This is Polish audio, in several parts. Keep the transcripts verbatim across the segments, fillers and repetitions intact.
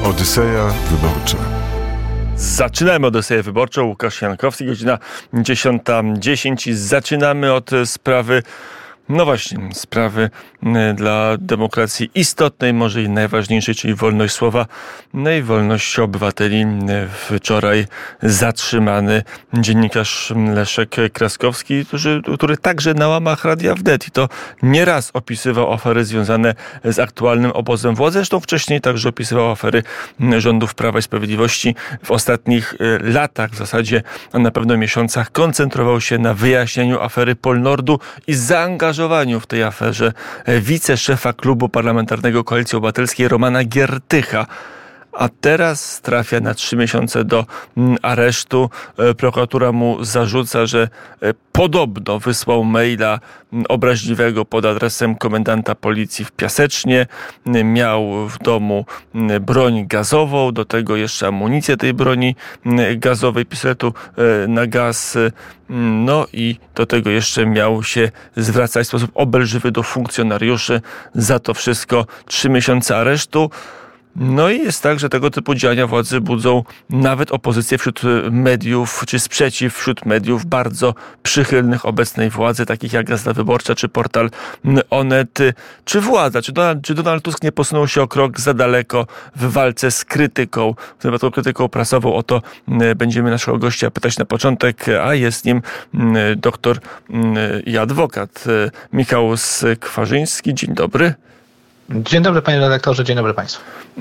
Odyseja Wyborcza. Zaczynamy Odyseję Wyborczą. Łukasz Jankowski, godzina dziesiąta dziesięć i zaczynamy od sprawy, no właśnie, sprawy dla demokracji istotnej, może i najważniejszej, czyli wolność słowa, no i wolność obywateli. Wczoraj zatrzymany dziennikarz Leszek Kraskowski, który, który także na łamach Radia Wnet i to nieraz opisywał afery związane z aktualnym obozem władzy. Zresztą wcześniej także opisywał afery rządów Prawa i Sprawiedliwości. W ostatnich latach, w zasadzie, a na pewno miesiącach, koncentrował się na wyjaśnieniu afery Polnordu i zaangażowaniu w tej aferze wiceszefa klubu parlamentarnego Koalicji Obywatelskiej Romana Giertycha. A teraz trafia na trzy miesiące do aresztu. Prokuratura mu zarzuca, że podobno wysłał maila obraźliwego pod adresem komendanta policji w Piasecznie. Miał w domu broń gazową, do tego jeszcze amunicję tej broni gazowej, pistoletu na gaz. No i do tego jeszcze miał się zwracać w sposób obelżywy do funkcjonariuszy. Za to wszystko trzy miesiące aresztu. No i jest tak, że tego typu działania władzy budzą nawet opozycję wśród mediów, czy sprzeciw wśród mediów bardzo przychylnych obecnej władzy, takich jak Gazeta Wyborcza, czy portal Onet. Czy władza, czy Donald, czy Donald Tusk nie posunął się o krok za daleko w walce z krytyką, w tym wypadku krytyką prasową? O to będziemy naszego gościa pytać na początek, a jest nim doktor i adwokat Michał Skwarzyński. Dzień dobry. Dzień dobry, panie redaktorze, dzień dobry państwu.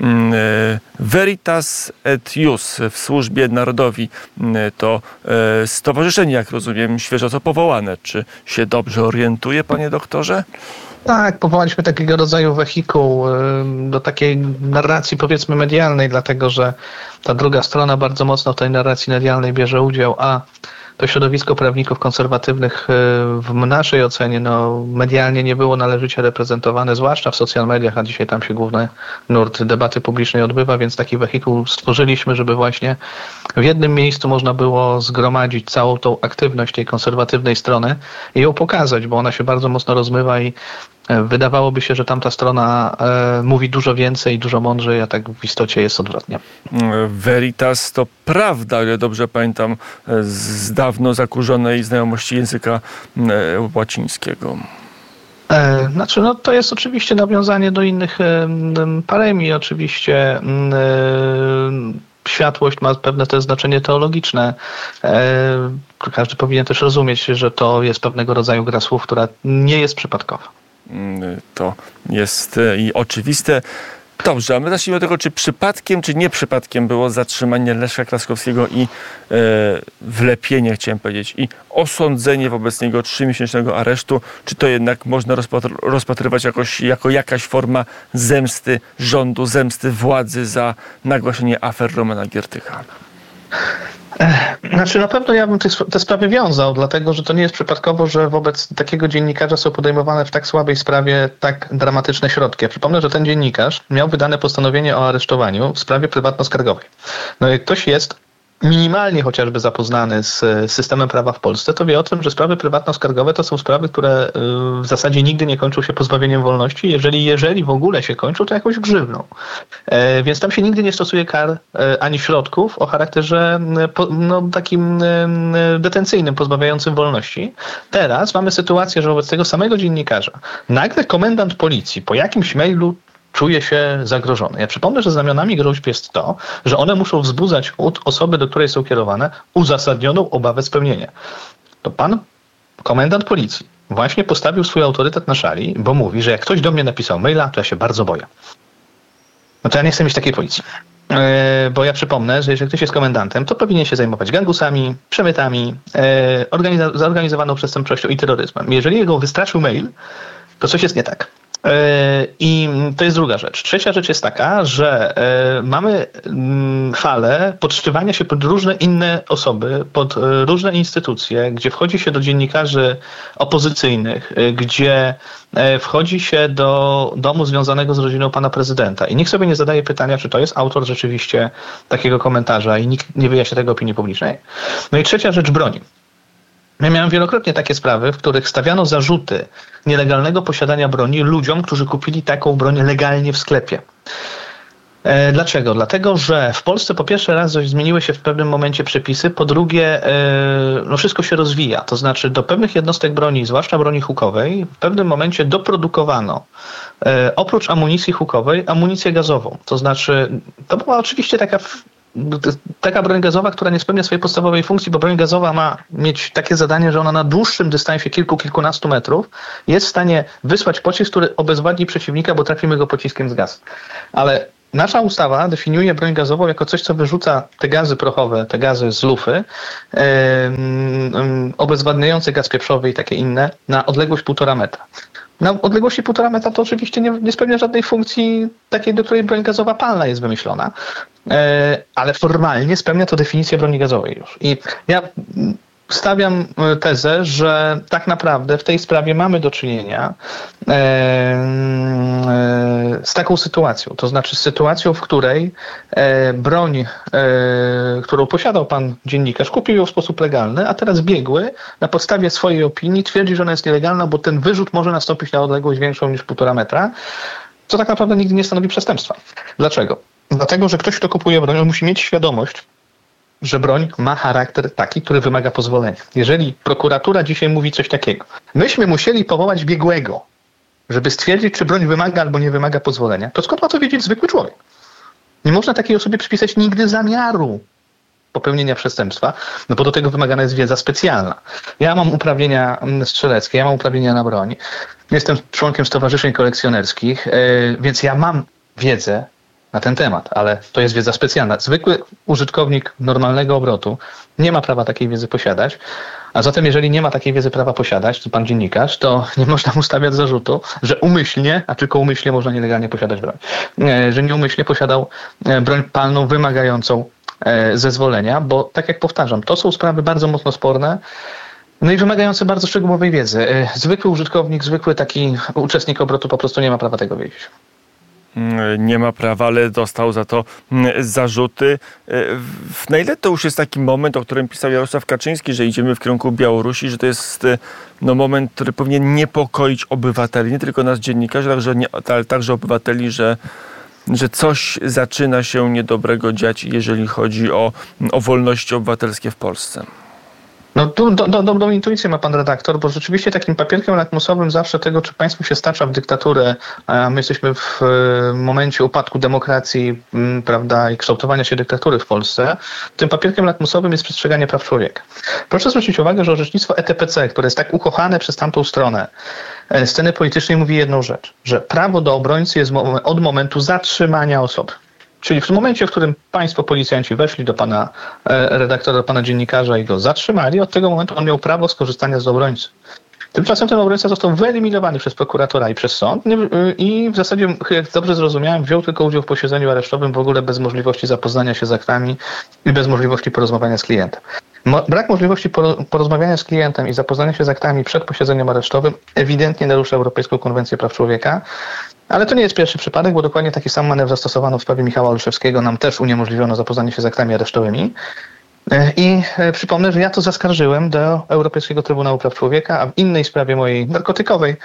Veritas et Ius w Służbie Narodowi to stowarzyszenie, jak rozumiem, świeżo co powołane. Czy się dobrze orientuje, panie doktorze? Tak, powołaliśmy takiego rodzaju wehikuł do takiej narracji, powiedzmy, medialnej, dlatego że ta druga strona bardzo mocno w tej narracji medialnej bierze udział, a to środowisko prawników konserwatywnych w naszej ocenie no, medialnie nie było należycie reprezentowane, zwłaszcza w social mediach, a dzisiaj tam się główny nurt debaty publicznej odbywa, więc taki wehikuł stworzyliśmy, żeby właśnie w jednym miejscu można było zgromadzić całą tą aktywność tej konserwatywnej strony i ją pokazać, bo ona się bardzo mocno rozmywa i wydawałoby się, że tamta strona e, mówi dużo więcej, dużo mądrzej, a tak w istocie jest odwrotnie. Veritas to prawda, ale dobrze pamiętam z dawno zakurzonej znajomości języka e, łacińskiego. E, znaczy, no to jest oczywiście nawiązanie do innych e, paremii, oczywiście. E, Światłość ma pewne też znaczenie teologiczne. Każdy powinien też rozumieć, że to jest pewnego rodzaju gra słów, która nie jest przypadkowa. To jest i oczywiste. Dobrze, a my zacznijmy od tego, czy przypadkiem, czy nie przypadkiem było zatrzymanie Leszka Kraskowskiego i e, wlepienie, chciałem powiedzieć, i osądzenie wobec niego trzymiesięcznego aresztu. Czy to jednak można rozpatr- rozpatrywać jakoś, jako jakaś forma zemsty rządu, zemsty władzy za nagłaśnienie afer Romana Giertycha? Znaczy na pewno ja bym te, te sprawy wiązał, dlatego że to nie jest przypadkowo, że wobec takiego dziennikarza są podejmowane w tak słabej sprawie tak dramatyczne środki. Ja przypomnę, że ten dziennikarz miał wydane postanowienie o aresztowaniu w sprawie prywatno-skargowej. No jak ktoś jest minimalnie chociażby zapoznany z systemem prawa w Polsce, to wie o tym, że sprawy prywatno-skargowe to są sprawy, które w zasadzie nigdy nie kończą się pozbawieniem wolności. Jeżeli, jeżeli w ogóle się kończą, to jakąś grzywną. E, więc tam się nigdy nie stosuje kar e, ani środków o charakterze po, no, takim e, detencyjnym, pozbawiającym wolności. Teraz mamy sytuację, że wobec tego samego dziennikarza nagle komendant policji po jakimś mailu czuje się zagrożony. Ja przypomnę, że znamionami groźb jest to, że one muszą wzbudzać od osoby, do której są kierowane, uzasadnioną obawę spełnienia. To pan komendant policji właśnie postawił swój autorytet na szali, bo mówi, że jak ktoś do mnie napisał maila, to ja się bardzo boję. No to ja nie chcę mieć takiej policji. Yy, bo ja przypomnę, że jeżeli ktoś jest komendantem, to powinien się zajmować gangusami, przemytami, yy, organiza- zorganizowaną przestępczością i terroryzmem. Jeżeli jego wystraszył mail, to coś jest nie tak. I to jest druga rzecz. Trzecia rzecz jest taka, że mamy falę podszywania się pod różne inne osoby, pod różne instytucje, gdzie wchodzi się do dziennikarzy opozycyjnych, gdzie wchodzi się do domu związanego z rodziną pana prezydenta. I nikt sobie nie zadaje pytania, czy to jest autor rzeczywiście takiego komentarza i nikt nie wyjaśnia tego opinii publicznej. No i trzecia rzecz, broni. Ja miałem wielokrotnie takie sprawy, w których stawiano zarzuty nielegalnego posiadania broni ludziom, którzy kupili taką broń legalnie w sklepie. Dlaczego? Dlatego, że w Polsce po pierwsze raz zmieniły się w pewnym momencie przepisy, po drugie no wszystko się rozwija. To znaczy do pewnych jednostek broni, zwłaszcza broni hukowej, w pewnym momencie doprodukowano oprócz amunicji hukowej amunicję gazową. To znaczy to była oczywiście taka taka broń gazowa, która nie spełnia swojej podstawowej funkcji, bo broń gazowa ma mieć takie zadanie, że ona na dłuższym dystansie kilku, kilkunastu metrów jest w stanie wysłać pocisk, który obezwładni przeciwnika, bo trafimy go pociskiem z gazu. Ale nasza ustawa definiuje broń gazową jako coś, co wyrzuca te gazy prochowe, te gazy z lufy, yy, yy, obezwładniające gaz pieprzowy i takie inne, na odległość półtora metra. Na odległości półtora metra to oczywiście nie, nie spełnia żadnej funkcji takiej, do której broń gazowa palna jest wymyślona, yy, ale formalnie spełnia to definicję broni gazowej już. I ja stawiam tezę, że tak naprawdę w tej sprawie mamy do czynienia e, e, z taką sytuacją. To znaczy z sytuacją, w której e, broń, e, którą posiadał pan dziennikarz, kupił ją w sposób legalny, a teraz biegły na podstawie swojej opinii twierdzi, że ona jest nielegalna, bo ten wyrzut może nastąpić na odległość większą niż półtora metra, co tak naprawdę nigdy nie stanowi przestępstwa. Dlaczego? Dlatego, że ktoś, kto kupuje broń, on musi mieć świadomość, że broń ma charakter taki, który wymaga pozwolenia. Jeżeli prokuratura dzisiaj mówi coś takiego, myśmy musieli powołać biegłego, żeby stwierdzić, czy broń wymaga albo nie wymaga pozwolenia, to skąd ma to wiedzieć zwykły człowiek? Nie można takiej osobie przypisać nigdy zamiaru popełnienia przestępstwa, no bo do tego wymagana jest wiedza specjalna. Ja mam uprawnienia strzeleckie, ja mam uprawnienia na broń, jestem członkiem stowarzyszeń kolekcjonerskich, yy, więc ja mam wiedzę na ten temat, ale to jest wiedza specjalna. Zwykły użytkownik normalnego obrotu nie ma prawa takiej wiedzy posiadać, a zatem jeżeli nie ma takiej wiedzy prawa posiadać, to pan dziennikarz, to nie można mu stawiać zarzutu, że umyślnie, a tylko umyślnie można nielegalnie posiadać broń, że nieumyślnie posiadał broń palną wymagającą zezwolenia, bo tak jak powtarzam, to są sprawy bardzo mocno sporne, no i wymagające bardzo szczegółowej wiedzy. Zwykły użytkownik, zwykły taki uczestnik obrotu po prostu nie ma prawa tego wiedzieć. Nie ma prawa, ale dostał za to zarzuty. Na ile to już jest taki moment, o którym pisał Jarosław Kaczyński, że idziemy w kierunku Białorusi, że to jest no, moment, który powinien niepokoić obywateli, nie tylko nas dziennikarzy, także, nie, ale także obywateli, że, że coś zaczyna się niedobrego dziać, jeżeli chodzi o, o wolności obywatelskie w Polsce? No tu do, do, dobrą intuicję ma pan redaktor, bo rzeczywiście takim papierkiem lakmusowym zawsze tego, czy państwo się stacza w dyktaturę, a my jesteśmy w momencie upadku demokracji, prawda, i kształtowania się dyktatury w Polsce, tym papierkiem lakmusowym jest przestrzeganie praw człowieka. Proszę zwrócić uwagę, że orzecznictwo E T P C, które jest tak ukochane przez tamtą stronę sceny politycznej, mówi jedną rzecz, że prawo do obrońcy jest od momentu zatrzymania osoby. Czyli w tym momencie, w którym państwo policjanci weszli do pana redaktora, do pana dziennikarza i go zatrzymali, od tego momentu on miał prawo skorzystania z obrońcy. Tymczasem ten obrońca został wyeliminowany przez prokuratora i przez sąd i w zasadzie, jak dobrze zrozumiałem, wziął tylko udział w posiedzeniu aresztowym, w ogóle bez możliwości zapoznania się z aktami i bez możliwości porozmawiania z klientem. Brak możliwości porozmawiania z klientem i zapoznania się z aktami przed posiedzeniem aresztowym ewidentnie narusza Europejską Konwencję Praw Człowieka, ale to nie jest pierwszy przypadek, bo dokładnie taki sam manewr zastosowano w sprawie Michała Olszewskiego. Nam też uniemożliwiono zapoznanie się z aktami aresztowymi. I przypomnę, że ja to zaskarżyłem do Europejskiego Trybunału Praw Człowieka, a w innej sprawie mojej narkotykowej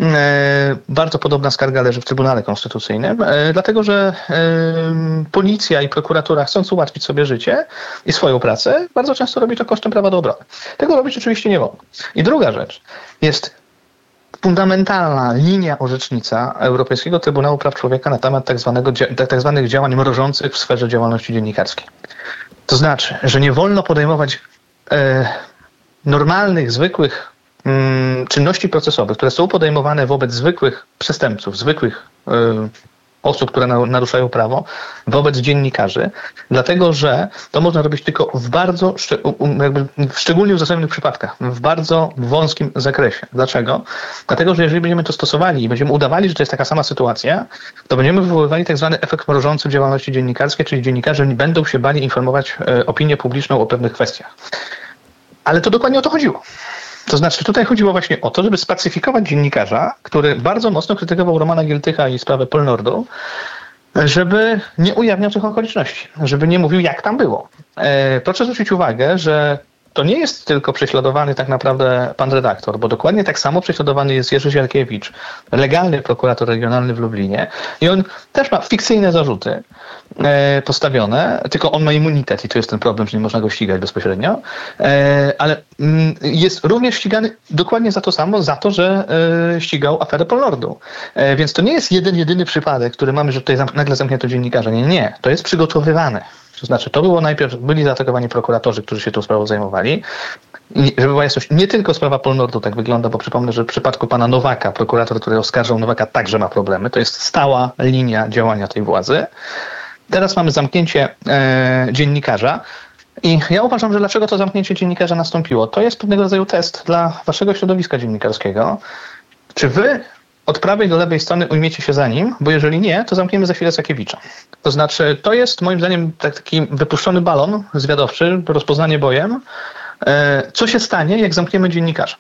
bardzo podobna skarga leży w Trybunale Konstytucyjnym, dlatego że policja i prokuratura, chcąc ułatwić sobie życie i swoją pracę, bardzo często robi to kosztem prawa do obrony. Tego robić oczywiście nie wolno. I druga rzecz jest fundamentalna linia orzecznicza Europejskiego Trybunału Praw Człowieka na temat tak, zwanego, tak zwanych działań mrożących w sferze działalności dziennikarskiej. To znaczy, że nie wolno podejmować e, normalnych, zwykłych mm, czynności procesowych, które są podejmowane wobec zwykłych przestępców, zwykłych e, osób, które na, naruszają prawo, wobec dziennikarzy, dlatego że to można robić tylko w bardzo, jakby w szczególnie uzasadnionych przypadkach, w bardzo wąskim zakresie. Dlaczego? Dlatego, że jeżeli będziemy to stosowali i będziemy udawali, że to jest taka sama sytuacja, to będziemy wywoływali tak zwany efekt mrożący w działalności dziennikarskiej, czyli dziennikarze nie będą się bali informować e, opinię publiczną o pewnych kwestiach. Ale to dokładnie o to chodziło. To znaczy tutaj chodziło właśnie o to, żeby spacyfikować dziennikarza, który bardzo mocno krytykował Romana Giertycha i sprawę Polnordu, żeby nie ujawniał tych okoliczności, żeby nie mówił, jak tam było. E, proszę zwrócić uwagę, że to nie jest tylko prześladowany tak naprawdę pan redaktor, bo dokładnie tak samo prześladowany jest Jerzy Zielkiewicz, legalny prokurator regionalny w Lublinie i on też ma fikcyjne zarzuty e, postawione, tylko on ma immunitet i to jest ten problem, że nie można go ścigać bezpośrednio, e, ale m, jest również ścigany dokładnie za to samo, za to, że e, ścigał aferę Polnordu. E, więc to nie jest jeden, jedyny przypadek, który mamy, że tutaj zam- nagle zamknięto dziennikarza. Nie, nie, to jest przygotowywane. To znaczy, to było najpierw, byli zaatakowani prokuratorzy, którzy się tą sprawą zajmowali. I żeby była jasność, nie tylko sprawa Polnordu tak wygląda, bo przypomnę, że w przypadku pana Nowaka, prokurator, który oskarżał Nowaka, także ma problemy. To jest stała linia działania tej władzy. Teraz mamy zamknięcie e, dziennikarza. I ja uważam, że dlaczego to zamknięcie dziennikarza nastąpiło? To jest pewnego rodzaju test dla waszego środowiska dziennikarskiego. Czy wy od prawej do lewej strony ujmiecie się za nim, bo jeżeli nie, to zamkniemy za chwilę Sakiewicza. To znaczy, to jest moim zdaniem taki wypuszczony balon zwiadowczy, rozpoznanie bojem. Co się stanie, jak zamkniemy dziennikarza?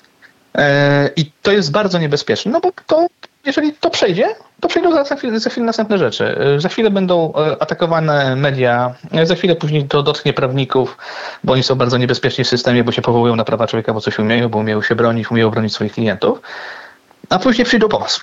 I to jest bardzo niebezpieczne, no bo to, jeżeli to przejdzie, to przejdą za chwilę, za chwilę następne rzeczy. Za chwilę będą atakowane media, za chwilę później to dotknie prawników, bo oni są bardzo niebezpieczni w systemie, bo się powołują na prawa człowieka, bo coś umieją, bo umieją się bronić, umieją bronić swoich klientów. A później przyjdą po was.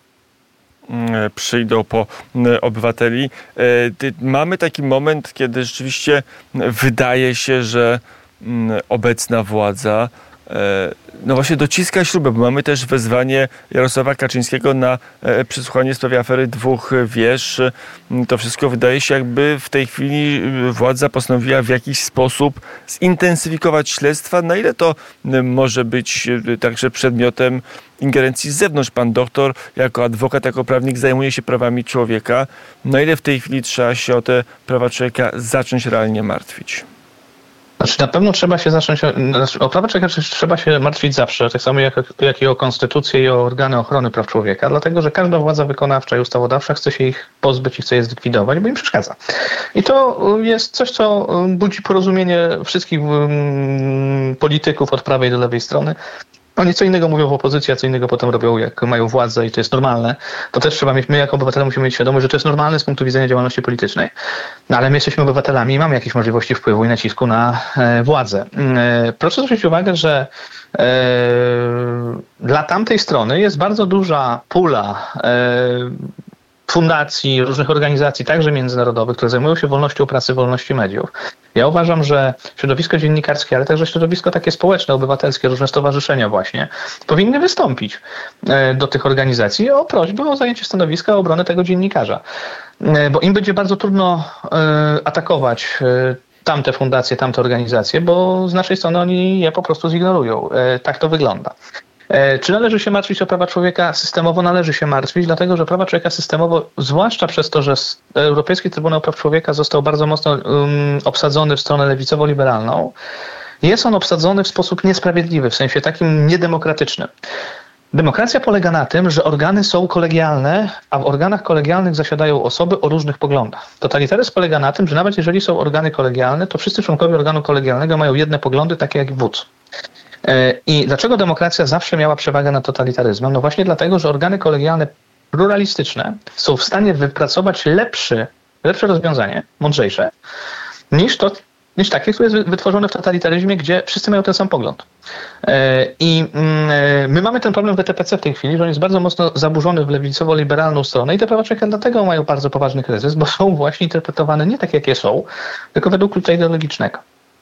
Przyjdą po obywateli. Mamy taki moment, kiedy rzeczywiście wydaje się, że obecna władza no właśnie dociska śrubę, bo mamy też wezwanie Jarosława Kaczyńskiego na przesłuchanie w sprawie afery dwóch wież. To wszystko wydaje się, jakby w tej chwili władza postanowiła w jakiś sposób zintensyfikować śledztwa. Na ile to może być także przedmiotem ingerencji z zewnątrz? Pan doktor jako adwokat, jako prawnik zajmuje się prawami człowieka. Na ile w tej chwili trzeba się o te prawa człowieka zacząć realnie martwić? Znaczy na pewno trzeba się zacząć, znaczy o prawa człowieka trzeba się martwić zawsze, tak samo jak, jak i o konstytucję i o organy ochrony praw człowieka, dlatego że każda władza wykonawcza i ustawodawcza chce się ich pozbyć i chce je zlikwidować, bo im przeszkadza. I to jest coś, co budzi porozumienie wszystkich um, polityków od prawej do lewej strony. Oni co innego mówią w opozycji, a co innego potem robią, jak mają władzę i to jest normalne. To też trzeba mieć, my jako obywatele musimy mieć świadomość, że to jest normalne z punktu widzenia działalności politycznej, no ale my jesteśmy obywatelami i mamy jakieś możliwości wpływu i nacisku na e, władzę. E, proszę zwrócić uwagę, że e, dla tamtej strony jest bardzo duża pula e, fundacji, różnych organizacji, także międzynarodowych, które zajmują się wolnością prasy, wolnością mediów. Ja uważam, że środowisko dziennikarskie, ale także środowisko takie społeczne, obywatelskie, różne stowarzyszenia właśnie, powinny wystąpić do tych organizacji o prośbę o zajęcie stanowiska, o obronę tego dziennikarza. Bo im będzie bardzo trudno atakować tamte fundacje, tamte organizacje, bo z naszej strony oni je po prostu zignorują. Tak to wygląda. Czy należy się martwić o prawa człowieka? Systemowo należy się martwić, dlatego że prawa człowieka systemowo, zwłaszcza przez to, że Europejski Trybunał Praw Człowieka został bardzo mocno um, obsadzony w stronę lewicową-liberalną, jest on obsadzony w sposób niesprawiedliwy, w sensie takim niedemokratycznym. Demokracja polega na tym, że organy są kolegialne, a w organach kolegialnych zasiadają osoby o różnych poglądach. Totalitaryzm polega na tym, że nawet jeżeli są organy kolegialne, to wszyscy członkowie organu kolegialnego mają jedne poglądy, takie jak wódz. I dlaczego demokracja zawsze miała przewagę nad totalitaryzmem? No właśnie dlatego, że organy kolegialne pluralistyczne są w stanie wypracować lepszy, lepsze rozwiązanie, mądrzejsze, niż to, niż takie, które jest wytworzone w totalitaryzmie, gdzie wszyscy mają ten sam pogląd. I my mamy ten problem w E T P C w tej chwili, że on jest bardzo mocno zaburzony w lewicowo-liberalną stronę i te prawa człowieka dlatego mają bardzo poważny kryzys, bo są właśnie interpretowane nie tak, jakie są, tylko według klucza ideologicznego.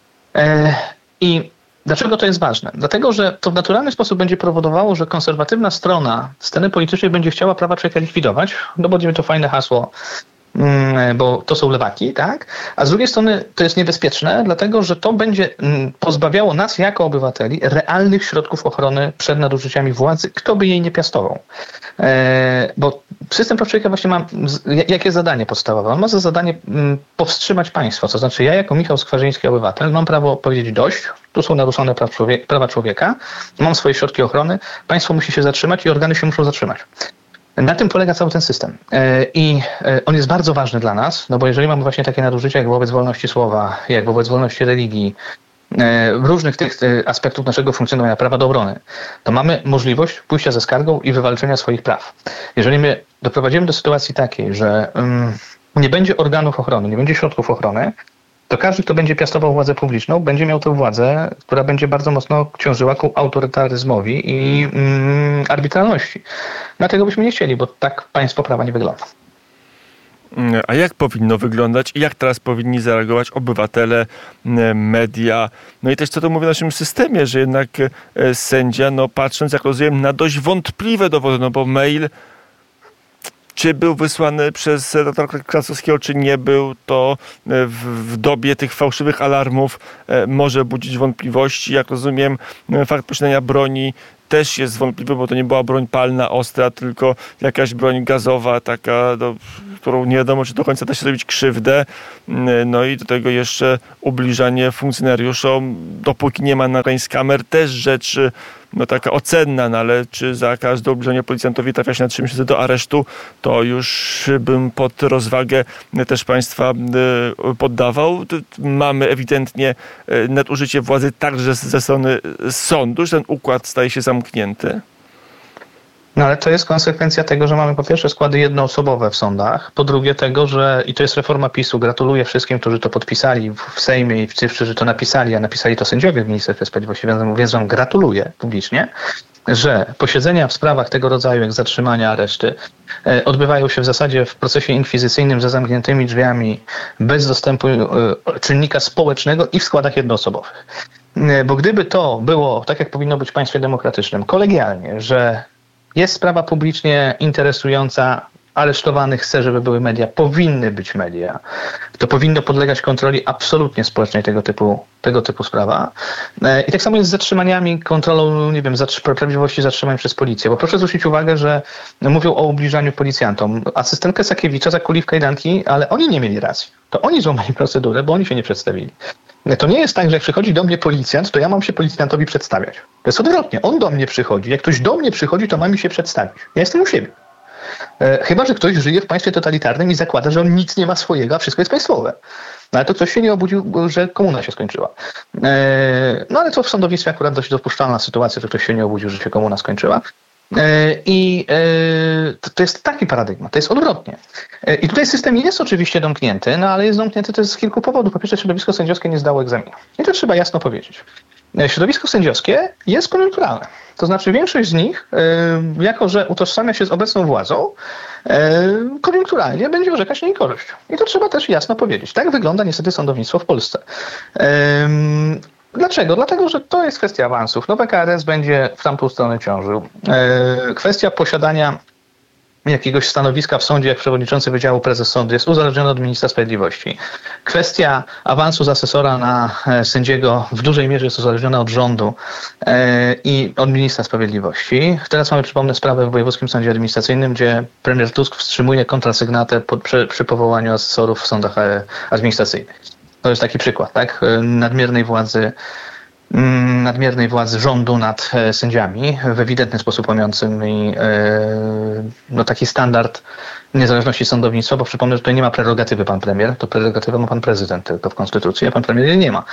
I dlaczego to jest ważne? Dlatego, że to w naturalny sposób będzie powodowało, że konserwatywna strona sceny politycznej będzie chciała prawa człowieka likwidować, no bo będzie to fajne hasło, bo to są lewaki, tak? A z drugiej strony to jest niebezpieczne, dlatego że to będzie pozbawiało nas jako obywateli realnych środków ochrony przed nadużyciami władzy, kto by jej nie piastował. Bo system praw człowieka właśnie ma jakie zadanie podstawowe? On ma za zadanie powstrzymać państwo, to znaczy ja jako Michał Skwarzyński obywatel mam prawo powiedzieć dość, tu są naruszone praw człowieka, prawa człowieka, mam swoje środki ochrony, państwo musi się zatrzymać i organy się muszą zatrzymać. Na tym polega cały ten system. I on jest bardzo ważny dla nas, no bo jeżeli mamy właśnie takie nadużycia jak wobec wolności słowa, jak wobec wolności religii, różnych tych aspektów naszego funkcjonowania, prawa do obrony, to mamy możliwość pójścia ze skargą i wywalczenia swoich praw. Jeżeli my doprowadzimy do sytuacji takiej, że um, nie będzie organów ochrony, nie będzie środków ochrony, to każdy, kto będzie piastował władzę publiczną, będzie miał tę władzę, która będzie bardzo mocno ciążyła ku autorytaryzmowi i mm, arbitralności. Dlatego byśmy nie chcieli, bo tak państwo prawa nie wygląda. A jak powinno wyglądać i jak teraz powinni zareagować obywatele, media? No i też co to mówi o naszym systemie, że jednak sędzia, no patrząc, jak rozumiem, na dość wątpliwe dowody, no bo mail, czy był wysłany przez redaktora Krasowskiego, czy nie był, to w, w dobie tych fałszywych alarmów może budzić wątpliwości. Jak rozumiem, fakt posiadania broni też jest wątpliwy, bo to nie była broń palna, ostra, tylko jakaś broń gazowa, taka, do, którą nie wiadomo, czy do końca da się zrobić krzywdę. No i do tego jeszcze ubliżanie funkcjonariuszom, dopóki nie ma nagrań z kamer, też rzecz no taka ocenna, no ale czy za każde ubliżenie policjantowi trafia się na trzy miesiące do aresztu, to już bym pod rozwagę też państwa poddawał. Mamy ewidentnie nadużycie władzy także ze strony sądu, że ten układ staje się zamknięty. No ale to jest konsekwencja tego, że mamy po pierwsze składy jednoosobowe w sądach, po drugie tego, że, i to jest reforma PiSu, gratuluję wszystkim, którzy to podpisali w Sejmie i ci, którzy to napisali, a napisali to sędziowie w Ministerstwie Sprawiedliwości, więc wam gratuluję publicznie, że posiedzenia w sprawach tego rodzaju jak zatrzymania, areszty odbywają się w zasadzie w procesie inkwizycyjnym za zamkniętymi drzwiami, bez dostępu czynnika społecznego i w składach jednoosobowych. Bo gdyby to było, tak jak powinno być w państwie demokratycznym, kolegialnie, że jest sprawa publicznie interesująca, aresztowanych chce, żeby były media, powinny być media. To powinno podlegać kontroli absolutnie społecznej tego typu, tego typu sprawa. I tak samo jest z zatrzymaniami, kontrolą, nie wiem, zatrzy- prawidłowości zatrzymań przez policję. Bo proszę zwrócić uwagę, że mówią o ubliżaniu policjantom. Asystentkę Sakiewicza zakuli w kajdanki, ale oni nie mieli racji. To oni złamali procedurę, bo oni się nie przedstawili. To nie jest tak, że jak przychodzi do mnie policjant, to ja mam się policjantowi przedstawiać. To jest odwrotnie. On do mnie przychodzi. Jak ktoś do mnie przychodzi, to ma mi się przedstawić. Ja jestem u siebie. E, chyba że ktoś żyje w państwie totalitarnym i zakłada, że on nic nie ma swojego, a wszystko jest państwowe. No ale to ktoś się nie obudził, że komuna się skończyła. E, no ale to w sądownictwie akurat dość dopuszczalna sytuacja, że ktoś się nie obudził, że się komuna skończyła. I to jest taki paradygmat, to jest odwrotnie. I tutaj system jest oczywiście domknięty, no ale jest domknięty też z kilku powodów. Po pierwsze, środowisko sędziowskie nie zdało egzaminu. I to trzeba jasno powiedzieć. Środowisko sędziowskie jest koniunkturalne. To znaczy większość z nich, jako że utożsamia się z obecną władzą, koniunkturalnie będzie orzekać niekorzyść. I to trzeba też jasno powiedzieć. Tak wygląda niestety sądownictwo w Polsce. Dlaczego? Dlatego, że to jest kwestia awansów. Nowy K R S będzie w tamtą stronę ciążył. E, kwestia posiadania jakiegoś stanowiska w sądzie, jak przewodniczący Wydziału Prezes Sądu, jest uzależniona od ministra sprawiedliwości. Kwestia awansu z asesora na sędziego w dużej mierze jest uzależniona od rządu e, i od ministra sprawiedliwości. Teraz mamy, przypomnę, sprawę w Wojewódzkim Sądzie Administracyjnym, gdzie premier Tusk wstrzymuje kontrasygnatę pod, przy, przy powołaniu asesorów w sądach administracyjnych. To jest taki przykład, tak? Nadmiernej władzy, nadmiernej władzy rządu nad sędziami w ewidentny sposób łamiącym i no, taki standard niezależności sądownictwa, bo przypomnę, że tutaj nie ma prerogatywy pan premier, to prerogatywę ma pan prezydent tylko w konstytucji, a pan premier jej nie ma.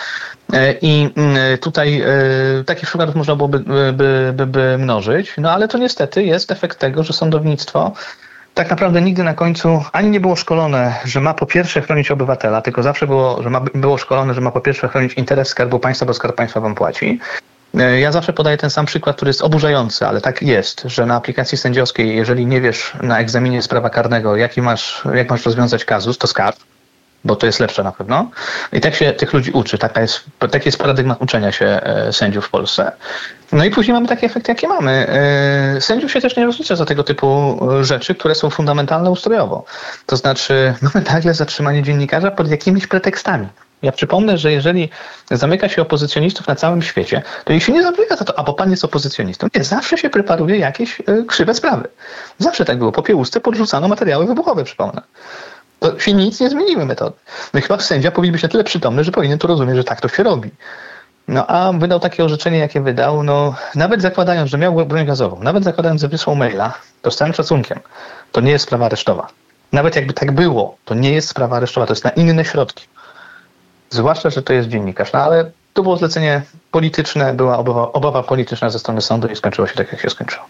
I tutaj takich przykładów można byłoby by, by, by mnożyć, no ale to niestety jest efekt tego, że sądownictwo tak naprawdę nigdy na końcu ani nie było szkolone, że ma po pierwsze chronić obywatela, tylko zawsze było, że ma, było szkolone, że ma po pierwsze chronić interes Skarbu Państwa, bo Skarb Państwa wam płaci. Ja zawsze podaję ten sam przykład, który jest oburzający, ale tak jest, że na aplikacji sędziowskiej, jeżeli nie wiesz na egzaminie z prawa karnego, jaki masz, jak masz rozwiązać kazus, to skarb, bo to jest lepsze na pewno. I tak się tych ludzi uczy. Taka jest, taki jest paradygmat uczenia się sędziów w Polsce. No i później mamy takie efekty, jakie mamy. Sędziów się też nie rozlicza za tego typu rzeczy, które są fundamentalne ustrojowo. To znaczy mamy nagle zatrzymanie dziennikarza pod jakimiś pretekstami. Ja przypomnę, że jeżeli zamyka się opozycjonistów na całym świecie, to ich się nie zamyka za to, a bo pan jest opozycjonistą. Nie, zawsze się preparuje jakieś krzywe sprawy. Zawsze tak było. Po piełusce podrzucano materiały wybuchowe, przypomnę. To się nic nie zmieniły metody. No i chyba sędzia powinien być na tyle przytomny, że powinien to rozumieć, że tak to się robi. No a wydał takie orzeczenie, jakie wydał, no nawet zakładając, że miał broń gazową, nawet zakładając, że wysłał maila, to z całym szacunkiem, to nie jest sprawa aresztowa. Nawet jakby tak było, to nie jest sprawa aresztowa, to jest na inne środki. Zwłaszcza, że to jest dziennikarz. No ale to było zlecenie polityczne, była obawa, obawa polityczna ze strony sądu i skończyło się tak, jak się skończyło.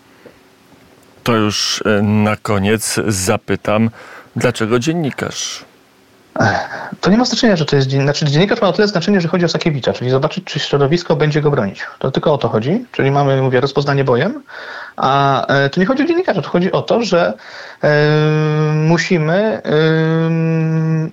To już na koniec zapytam, dlaczego dziennikarz? To nie ma znaczenia, że to jest dziennikarz. Znaczy, dziennikarz ma o tyle znaczenie, że chodzi o Sakiewicza, czyli zobaczyć, czy środowisko będzie go bronić. To tylko o to chodzi. Czyli mamy, mówię, rozpoznanie bojem, a e, tu nie chodzi o dziennikarza, tu chodzi o to, że e, musimy e,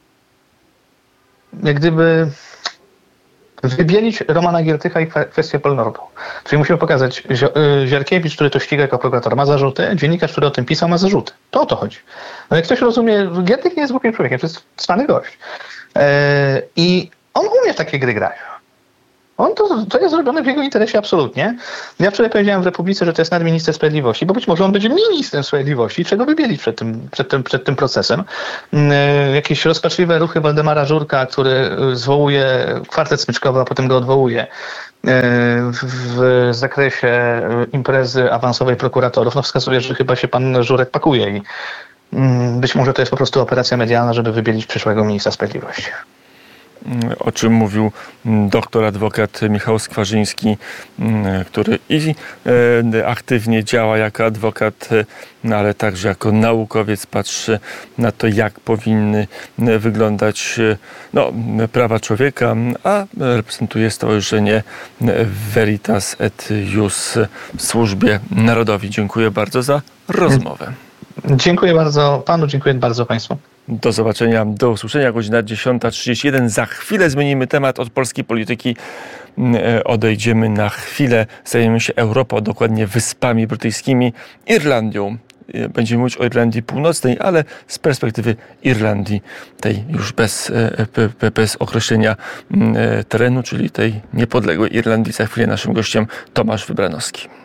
jak gdyby wybielić Romana Giertycha i kwestię Polnordu. Czyli musimy pokazać, Ziarkiewicz, który to ściga jako prokurator, ma zarzuty, dziennikarz, który o tym pisał, ma zarzuty. To o to chodzi. No jak ktoś rozumie, Giertych nie jest głupim człowiekiem, to jest cwany gość. Yy, I on umie w takie gry grać. On to, to jest zrobione w jego interesie absolutnie. Ja wczoraj powiedziałem w Republice, że to jest nadminister sprawiedliwości, bo być może on będzie ministrem sprawiedliwości, czego wybielić przed tym, przed tym, przed tym procesem. Yy, jakieś rozpaczliwe ruchy Waldemara Żurka, który zwołuje kwartet smyczkowy, a potem go odwołuje yy, w, w zakresie imprezy awansowej prokuratorów, no wskazuje, że chyba się pan Żurek pakuje i yy, być może to jest po prostu operacja medialna, żeby wybielić przyszłego ministra sprawiedliwości. O czym mówił doktor adwokat Michał Skwarzyński, który i aktywnie działa jako adwokat, ale także jako naukowiec patrzy na to, jak powinny wyglądać no, prawa człowieka, a reprezentuje Stowarzyszenie Veritas et Ius w Służbie Narodowi. Dziękuję bardzo za rozmowę. Dziękuję bardzo panu, dziękuję bardzo państwu. Do zobaczenia, do usłyszenia. Godzina dziesiąta trzydzieści jeden. Za chwilę zmienimy temat. Od polskiej polityki odejdziemy na chwilę. Zajmiemy się Europą, dokładnie Wyspami Brytyjskimi, Irlandią. Będziemy mówić o Irlandii Północnej, ale z perspektywy Irlandii, tej już bez, bez określenia terenu, czyli tej niepodległej Irlandii. Za chwilę naszym gościem Tomasz Wybranowski.